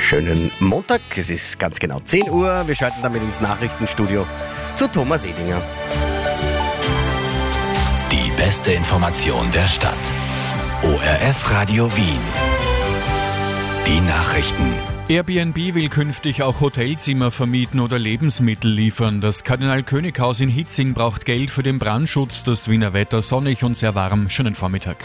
Schönen Montag, es ist ganz genau 10 Uhr. Wir schalten damit ins Nachrichtenstudio zu Thomas Edinger. Die beste Information der Stadt. ORF Radio Wien. Die Nachrichten. Airbnb will künftig auch Hotelzimmer vermieten oder Lebensmittel liefern. Das Kardinal-König-Haus in Hitzing braucht Geld für den Brandschutz. Das Wiener Wetter sonnig und sehr warm. Schönen Vormittag.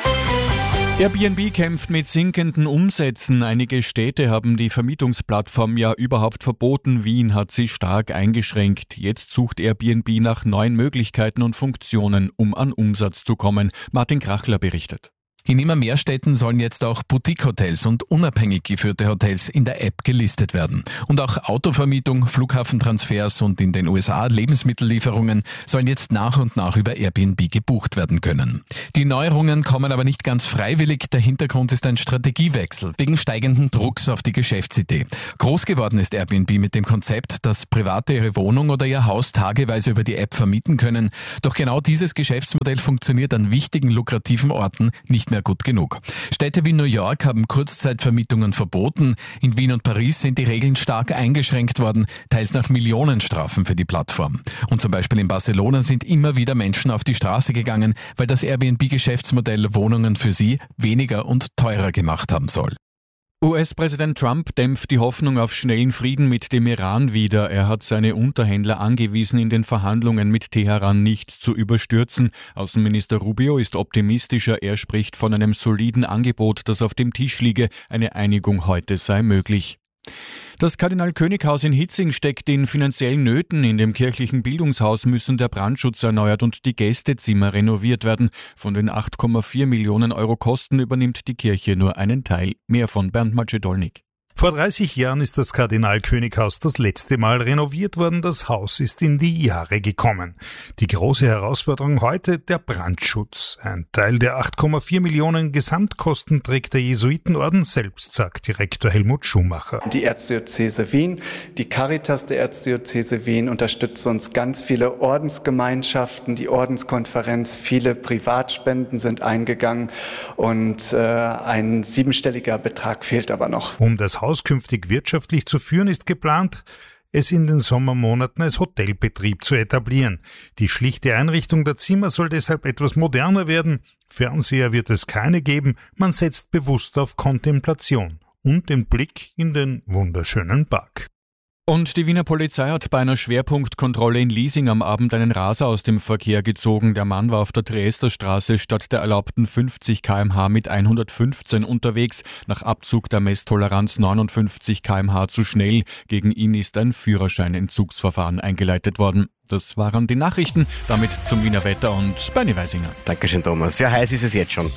Airbnb kämpft mit sinkenden Umsätzen. Einige Städte haben die Vermietungsplattform ja überhaupt verboten. Wien hat sie stark eingeschränkt. Jetzt sucht Airbnb nach neuen Möglichkeiten und Funktionen, um an Umsatz zu kommen. Martin Krachler berichtet. In immer mehr Städten sollen jetzt auch Boutique-Hotels und unabhängig geführte Hotels in der App gelistet werden. Und auch Autovermietung, Flughafentransfers und in den USA Lebensmittellieferungen sollen jetzt nach und nach über Airbnb gebucht werden können. Die Neuerungen kommen aber nicht ganz freiwillig. Der Hintergrund ist ein Strategiewechsel wegen steigenden Drucks auf die Geschäftsidee. Groß geworden ist Airbnb mit dem Konzept, dass Private ihre Wohnung oder ihr Haus tageweise über die App vermieten können. Doch genau dieses Geschäftsmodell funktioniert an wichtigen, lukrativen Orten nicht mehr gut genug. Städte wie New York haben Kurzzeitvermietungen verboten. In Wien und Paris sind die Regeln stark eingeschränkt worden, teils nach Millionenstrafen für die Plattform. Und zum Beispiel in Barcelona sind immer wieder Menschen auf die Straße gegangen, weil das Airbnb-Geschäftsmodell Wohnungen für sie weniger und teurer gemacht haben soll. US-Präsident Trump dämpft die Hoffnung auf schnellen Frieden mit dem Iran wieder. Er hat seine Unterhändler angewiesen, in den Verhandlungen mit Teheran nicht zu überstürzen. Außenminister Rubio ist optimistischer. Er spricht von einem soliden Angebot, das auf dem Tisch liege. Eine Einigung heute sei möglich. Das Kardinal-König-Haus in Hitzing steckt in finanziellen Nöten. In dem kirchlichen Bildungshaus müssen der Brandschutz erneuert und die Gästezimmer renoviert werden. Von den 8,4 Millionen Euro Kosten übernimmt die Kirche nur einen Teil. Mehr von Bernd Macedolnik. Vor 30 Jahren ist das Kardinal-König-Haus das letzte Mal renoviert worden. Das Haus ist in die Jahre gekommen. Die große Herausforderung heute, der Brandschutz. Ein Teil der 8,4 Millionen Gesamtkosten trägt der Jesuitenorden selbst, sagt Direktor Helmut Schumacher. Die Erzdiözese Wien, die Caritas der Erzdiözese Wien unterstützt uns, ganz viele Ordensgemeinschaften, die Ordenskonferenz, viele Privatspenden sind eingegangen und ein 7-stelliger Betrag fehlt aber noch. Um das Haus künftig wirtschaftlich zu führen, ist geplant, es in den Sommermonaten als Hotelbetrieb zu etablieren. Die schlichte Einrichtung der Zimmer soll deshalb etwas moderner werden. Fernseher wird es keine geben. Man setzt bewusst auf Kontemplation und den Blick in den wunderschönen Park. Und die Wiener Polizei hat bei einer Schwerpunktkontrolle in Liesing am Abend einen Raser aus dem Verkehr gezogen. Der Mann war auf der Triester-Straße statt der erlaubten 50 km/h mit 115 unterwegs. Nach Abzug der Messtoleranz 59 km/h zu schnell. Gegen ihn ist ein Führerscheinentzugsverfahren eingeleitet worden. Das waren die Nachrichten. Damit zum Wiener Wetter und Bernie Weisinger. Dankeschön, Thomas. Sehr heiß ist es jetzt schon.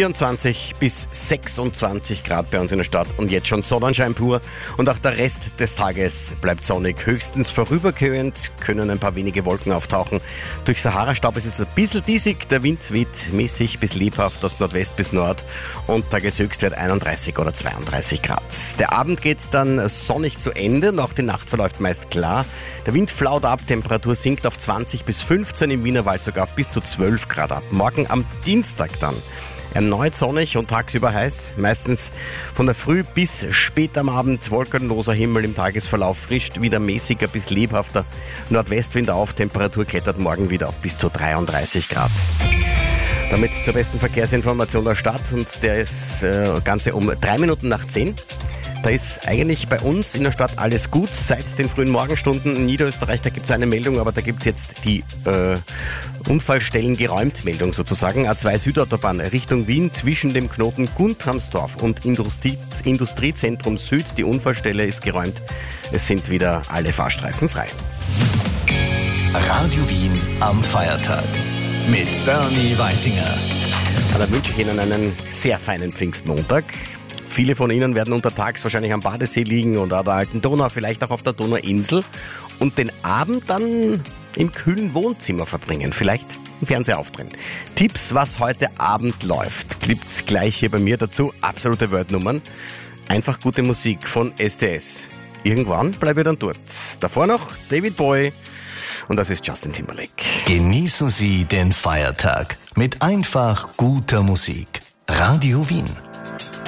24 bis 26 Grad bei uns in der Stadt und jetzt schon Sonnenschein pur. Und auch der Rest des Tages bleibt sonnig. Höchstens vorübergehend können ein paar wenige Wolken auftauchen. Durch Sahara-Staub ist es ein bisschen diesig. Der Wind weht mäßig bis lebhaft aus Nordwest bis Nord. Und Tageshöchstwert 31 oder 32 Grad. Der Abend geht dann sonnig zu Ende. Noch die Nacht verläuft meist klar. Der Wind flaut ab, Temperatur sinkt auf 20 bis 15, im Wienerwald sogar auf bis zu 12 Grad ab. Morgen am Dienstag dann erneut sonnig und tagsüber heiß, meistens von der Früh bis spät am Abend wolkenloser Himmel, im Tagesverlauf frischt wieder mäßiger bis lebhafter Nordwestwind auf, Temperatur klettert morgen wieder auf bis zu 33 Grad. Damit zur besten Verkehrsinformation der Stadt und der ist Ganze um 3 Minuten nach 10. Da ist eigentlich bei uns in der Stadt alles gut seit den frühen Morgenstunden. In Niederösterreich, da gibt es eine Meldung, aber da gibt es jetzt die Unfallstellen geräumt Meldung sozusagen. A2 Südautobahn Richtung Wien zwischen dem Knoten Guntramsdorf und Industriezentrum Süd. Die Unfallstelle ist geräumt. Es sind wieder alle Fahrstreifen frei. Radio Wien am Feiertag mit Bernie Weisinger. Da wünsche ich Ihnen einen sehr feinen Pfingstmontag. Viele von Ihnen werden untertags wahrscheinlich am Badesee liegen und an der Alten Donau, vielleicht auch auf der Donauinsel und den Abend dann im kühlen Wohnzimmer verbringen, vielleicht im Fernseher aufdrehen. Tipps, was heute Abend läuft, gibt's gleich hier bei mir dazu. Absolute Wordnummern. Einfach gute Musik von STS. Irgendwann bleibe ich dann dort. Davor noch David Bowie und das ist Justin Timberlake. Genießen Sie den Feiertag mit einfach guter Musik. Radio Wien.